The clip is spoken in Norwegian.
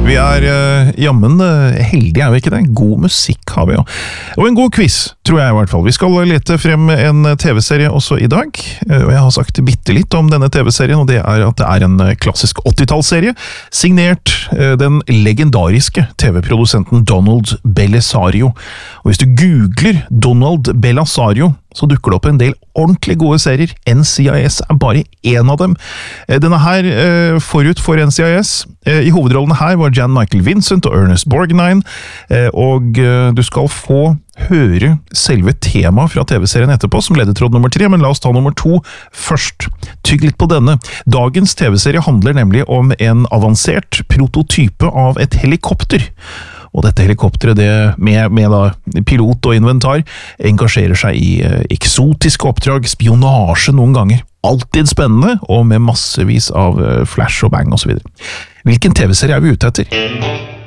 Vi jammen heldige, vi ikke det? God musikk har vi jo. Og en god quiz, tror jeg i hvert fall. Vi skal lete frem en TV-serie også i dag. Og jeg har sagt bittelitt om denne TV-serien, og det at det en klassisk 80-tallsserie, signert den legendariske TV-produsenten Donald Bellisario. Og hvis du googler Donald Bellisario, så dukker det opp en del ordentlig gode serier. NCIS bare en av dem. Denne her forut for NCIS. I hovedrollene her var Jan Michael Vincent og Ernest Borgnine, og du skal få høre selve temaet fra TV-serien etterpå, som ledetråd nummer 3, men la oss ta nummer 2 først. Tygg litt på denne. Dagens TV-serie handler nemlig om en avansert prototype av et helikopter. Og dette helikopteret, med da pilot og inventar, engasjerer seg i eksotiske oppdrag, spionasje noen ganger. Alltid spennende, og med massevis av flash og bang og så videre. Hvilken TV-serie vi ute etter?